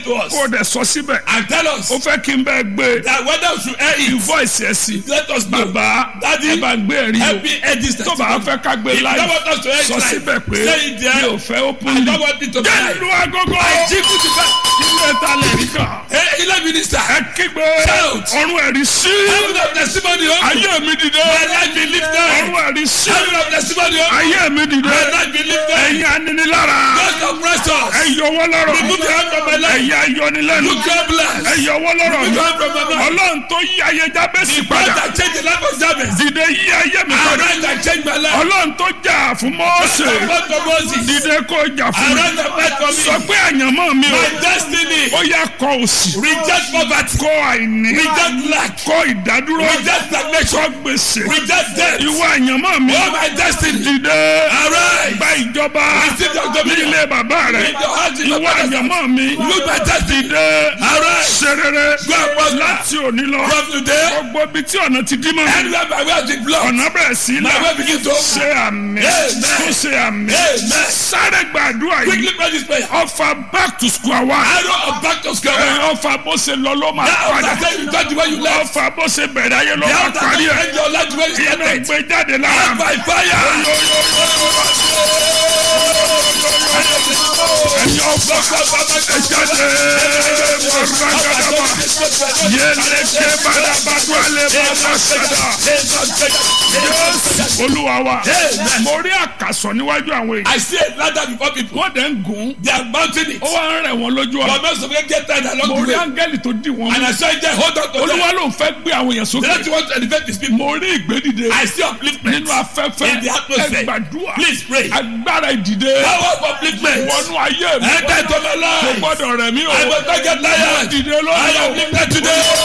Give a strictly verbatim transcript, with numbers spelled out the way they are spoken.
to us. kó o dẹ̀ sọ síbẹ̀. And tell us ó fẹ́ kí n bẹ́ẹ̀ gbé. that whether we should air it. voice ẹ̀ sí. Let us know. bàbá Daddy, ẹ bá ń gbé ẹ̀rí help o. me air this tó bá fẹ́ ká gbé If you live. don't want us to air it sọ live, síbẹ̀ pé say it there. mi ò fẹ́ I openly. don't want it to be live. jẹ́nu agogo. I jingle the bell. ilé ta lè rí kan. Hey, ilé minister. ẹ kígbe. Shout. ọ̀run ẹ̀rí sí. Heaven of testimony open. ayé mi dìde. My life be lifted. ọ̀run ẹ̀rí sí. Heaven of testimony open. ayé mi dìde. My life be lifted. ẹ̀yin aninilára. God oppress us. ẹ yọwọ́ lọ́rọ̀. Remove your hand from my life. ẹ̀yin ayọnilẹ́nu. Look God bless. ẹ yọwọ́ lọ́rọ̀. Remove your hand from my life. ọlọ́run tó yí ayé Jábésì God padà. that change the life of Jabez. dìde yí ayé mi padà. Arise and change my life. ọlọ́run tó jà fún Mósè. God for Moses. dìde kó jà fún mi. Arise and fight for me. sọ pé àyànmọ́ mi o. My destiny. ó yá kọ òṣì. Reject poverty. kọ àìní. Reject lack. kọ ìdádúró. Reject stagnation. kọ gbèsè. Reject death. ìwọ àyànmọ́ mi. Oh, my destiny. dìde. Arise. gba ìjọba. Receive your ní dominion. ilé bàbá rẹ. In your heart, in your ìwọ father's àyànmọ́ mi. Look my destiny. dìde. Arise. ṣe rere. Go and prosper. láti òní lọ. From today. gbogbo ibi tí ọ̀nà ti dí mọ́ mi. Anywhere my way has been blocked. ọ̀nà bẹ̀rẹ̀ sí My là. way begin to open. ṣe àmì. Amen. tún ṣe àmì. Amen. sáré gbàdúrà yìí. Quickly pray this prayer. ọfà back to square one. Arrow of back to square one. ẹ ọfà bó ṣe lọ ló máa Now padà. after you got the way you left. ọfà bó ṣe bẹ̀rẹ̀ ayé ló The máa after parí you ẹ̀. end your life the way you iná started. gbé jáde lára mi. By fire. ẹ̀yin ọfà ẹ jáde. mọ̀rọ̀gàdàbà. yélékè bàdàbàdù alẹ́ bàbá sàdà. olúwa wa. mo rí àkàsọ̀ níwájú àwọn èèyàn. I see a ladder before people. wọ́n dẹ̀ ń gùn. They are mounting it. ó wá ń rẹ̀ wọ́n lójú But ọ̀nà. most of them get tired mo along rí the way. áńgẹ́lì tó dì wọ́n. And I saw it there. Hold on to olúwa that. ló ń fẹ́ gbé àwọn èèyàn The sókè. next one to elevate these people. mo rí ìgbédìde. I see upliftment. nínú afẹ́fẹ́. In the atmosphere. ẹ gbàdúrà. Please pray. agbára ìdìde. Power of upliftment. wọnú ayé mi. Enter into my kò life. gbọ́dọ̀ rẹ̀ mí o. I will not get tired. dìde I am lónìí o. lifted today.